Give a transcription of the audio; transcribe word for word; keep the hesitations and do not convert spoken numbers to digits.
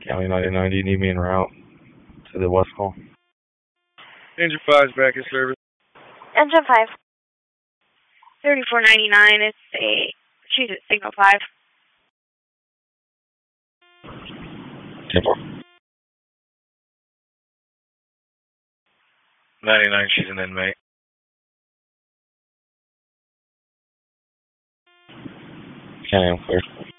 County ninety-nine, do you need me en route to the West Call? Engine five's back in service. Engine five. thirty-four ninety-nine, it's a, she's at signal five. ten four. ninety-nine, she's an inmate. County, I'm clear.